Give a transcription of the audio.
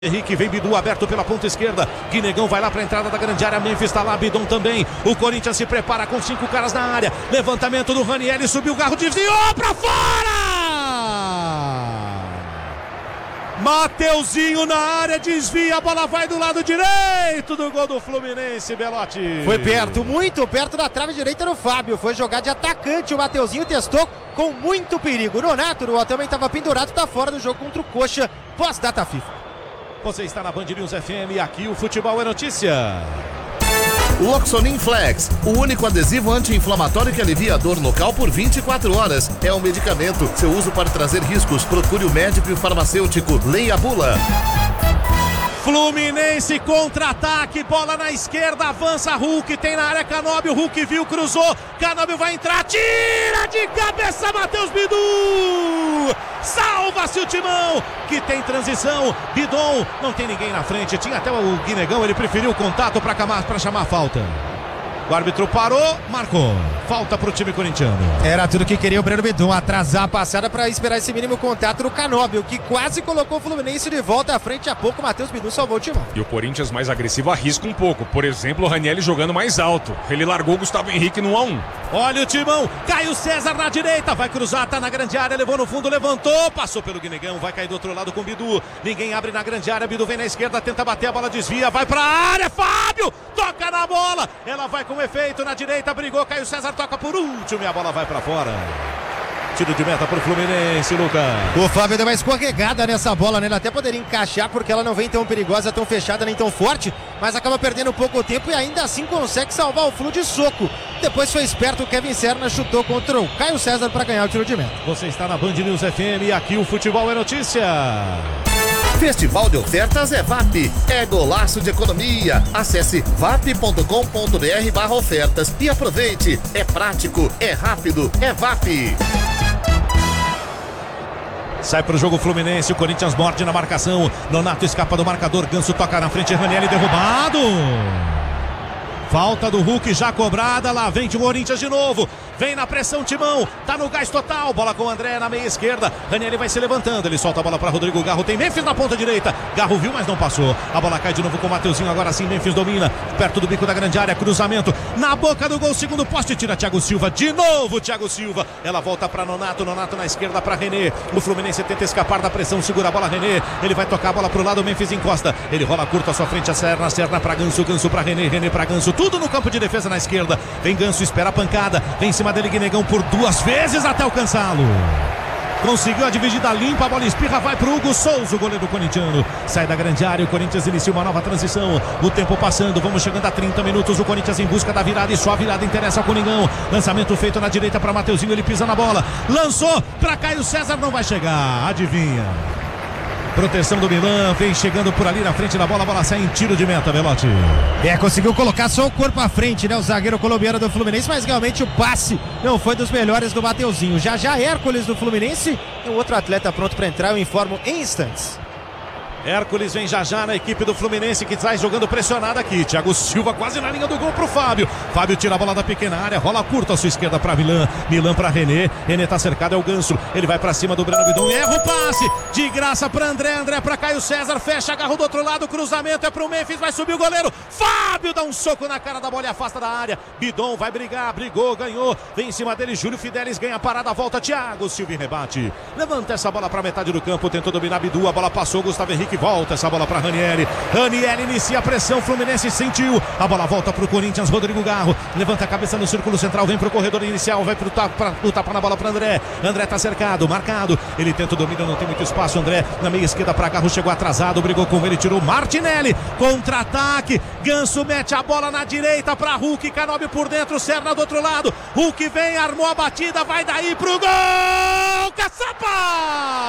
Henrique, vem Bidu aberto pela ponta esquerda. Guinegão vai lá para a entrada da grande área. Memphis está lá, Bidon também. O Corinthians se prepara com 5 caras na área. Levantamento do Ranieri, subiu o Garro, desviou para fora! Mateuzinho na área, desvia, a bola vai do lado direito do gol do Fluminense, Belotti. Foi perto, muito perto da trave direita no Fábio. Foi jogar de atacante, o Mateuzinho testou com muito perigo. O Nonato também estava pendurado, está fora do jogo contra o Coxa, pós-data FIFA. Você está na Band News FM e aqui o Futebol é Notícia. Loxonin Flex, o único adesivo anti-inflamatório que alivia a dor local por 24 horas. É um medicamento. Seu uso pode trazer riscos. Procure o médico e o farmacêutico. Leia a bula. Fluminense contra-ataque, bola na esquerda, avança Hulk, tem na área Canóbio, Hulk viu, cruzou, Canóbio vai entrar, tira de cabeça Matheus Bidu! Salva-se o Timão, que tem transição, Bidon, não tem ninguém na frente, tinha até o Guinegão, ele preferiu o contato para chamar a falta. O árbitro parou, marcou. Falta pro time corintiano. Era tudo que queria o Breno Bidon, atrasar a passada para esperar esse mínimo contato no Canóbio, que quase colocou o Fluminense de volta à frente. A pouco o Matheus Bidon salvou o Timão. E o Corinthians mais agressivo arrisca um pouco. Por exemplo, o Ranieri jogando mais alto. Ele largou o Gustavo Henrique no 1-1. Olha o Timão, Caio César na direita, vai cruzar, tá na grande área, levou no fundo, levantou, passou pelo Guinegão, vai cair do outro lado com o Bidu. Ninguém abre na grande área, Bidu vem na esquerda, tenta bater, a bola desvia, vai pra área, Fábio, toca na bola, ela vai com efeito na direita, brigou, Caio César toca por último e a bola vai pra fora. Tiro de meta pro Fluminense, Lucas. O Fábio deu uma escorregada nessa bola, né? Ele até poderia encaixar porque ela não vem tão perigosa, tão fechada, nem tão forte, mas acaba perdendo pouco tempo e ainda assim consegue salvar o Flu de soco. Depois foi esperto, o Kevin Serna chutou contra o Caio César para ganhar o tiro de meta. Você está na Band News FM e aqui o Futebol é Notícia. Festival de ofertas é VAP, é golaço de economia. Acesse vap.com.br/ofertas e aproveite. É prático, é rápido, é VAP. Sai pro jogo Fluminense, o Corinthians morde na marcação. Nonato escapa do marcador, Ganso toca na frente, Ranieri derrubado. Falta do Hulk já cobrada, lá vem o Corinthians de novo. Vem na pressão Timão, tá no gás total, bola com o André na meia esquerda, Ranieri vai se levantando, ele solta a bola para Rodrigo Garro, tem Memphis na ponta direita, Garro viu, mas não passou, a bola cai de novo com o Mateuzinho, agora sim Memphis domina, perto do bico da grande área, cruzamento, na boca do gol, segundo poste, tira Thiago Silva, de novo Thiago Silva, ela volta para Nonato na esquerda para René, o Fluminense tenta escapar da pressão, segura a bola René, ele vai tocar a bola pro lado, Memphis encosta, ele rola curto à sua frente, a Serna para Ganso, Ganso para René, René para Ganso, tudo no campo de defesa na esquerda, vem Ganso, espera a pancada, vem em cima dele Guinegão por 2 vezes até alcançá-lo. Conseguiu a dividida limpa, a bola espirra, vai pro Hugo Souza, o goleiro corintiano. Sai da grande área, o Corinthians inicia uma nova transição. O tempo passando, vamos chegando a 30 minutos. O Corinthians em busca da virada e só a virada interessa ao Coringão. Lançamento feito na direita para Mateuzinho, ele pisa na bola. Lançou para Caio César, não vai chegar, adivinha. Proteção do Milan, vem chegando por ali na frente da bola, a bola sai em tiro de meta, Belotti. Conseguiu colocar só o corpo à frente, né? O zagueiro colombiano do Fluminense, mas realmente o passe não foi dos melhores do Mateuzinho. Já Hércules do Fluminense, tem um outro atleta pronto para entrar, eu informo em instantes. Hércules vem já na equipe do Fluminense que sai jogando pressionado aqui. Thiago Silva quase na linha do gol pro Fábio. Fábio tira a bola da pequena área, rola curto à sua esquerda para Milan. Milan para René. René tá cercado, é o Ganso. Ele vai para cima do Breno Bidon e erra o passe. De graça para André. André para Caio César. Fecha, agarrou do outro lado. Cruzamento é pro Memphis. Vai subir o goleiro. Fábio dá um soco na cara da bola e afasta da área. Bidon vai brigar, brigou, ganhou. Vem em cima dele. Júlio Fidelis ganha a parada. Volta Thiago Silva em rebate. Levanta essa bola para metade do campo. Tentou dominar Bidu. A bola passou. Gustavo Henrique volta essa bola para Ranieri. Ranieri inicia a pressão, Fluminense sentiu. A bola volta para o Corinthians, Rodrigo Garro. Levanta a cabeça no círculo central, vem para o corredor inicial, vai para o tapa na bola para André. André tá cercado, marcado. Ele tenta o domínio, não tem muito espaço. André na meia esquerda para Garro, chegou atrasado, brigou com ele, tirou Martinelli. Contra-ataque. Ganso mete a bola na direita para Hulk. Canóbio por dentro, Serna do outro lado. Hulk vem, armou a batida, vai daí pro gol! Caçapa!